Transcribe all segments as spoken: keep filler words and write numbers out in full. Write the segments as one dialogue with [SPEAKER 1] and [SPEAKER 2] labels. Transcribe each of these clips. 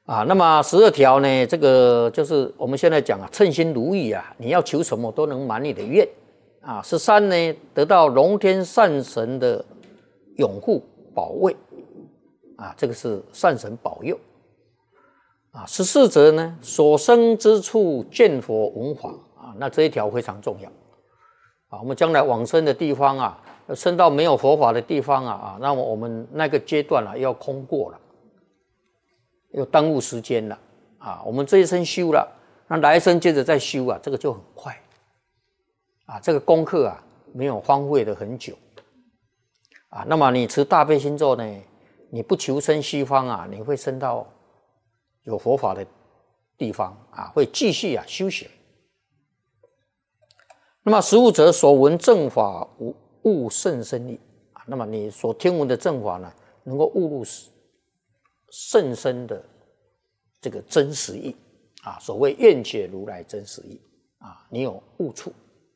[SPEAKER 1] 啊，那么十二条呢，这个就是我们现在讲啊，称心如意啊，你要求什么都能满你的愿啊。十三呢，得到龙天善神的拥护保卫啊，这个是善神保佑啊。十四则呢，所生之处见佛闻法啊，那这一条非常重要啊。我们将来往生的地方啊，生到没有佛法的地方啊啊，那么我们那个阶段啊要空过了。又耽误时间了啊！我们这一生修了，那来生接着再修啊，这个就很快啊。这个功课啊，没有荒废的很久啊。那么你持大悲心咒呢，你不求生西方啊，你会升到有佛法的地方啊，会继续啊修行。那么十五则所闻正法悟甚深意啊，那么你所听闻的正法呢，能够悟入甚深的这个真实义啊，所谓愿解如来真实义啊，你有悟处。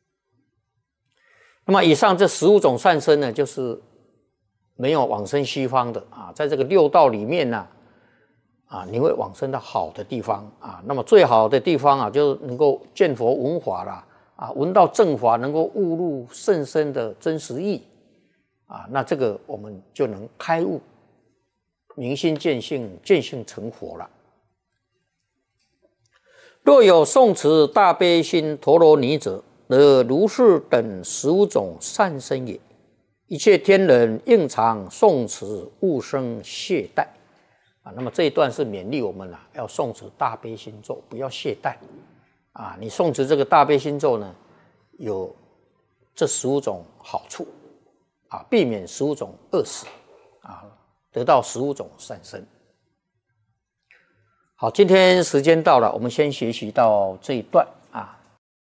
[SPEAKER 1] 那么以上这十五种善身呢，就是没有往生西方的啊，在这个六道里面呢啊，你会往生到好的地方啊。那么最好的地方啊，就能够见佛闻法啦啊，闻到正法，能够悟入甚深的真实义啊，那这个我们就能开悟。明心见性，见性成佛了。若有诵持大悲心陀罗尼者，得如是等十五种善身也。一切天人应常诵持，勿生懈怠。啊，那么这一段是勉励我们啊，要诵持大悲心咒，不要懈怠。啊，你诵持这个大悲心咒呢，有这十五种好处啊，避免十五种恶死啊。得到十五种善身。好，今天时间到了，我们先学习到这一段。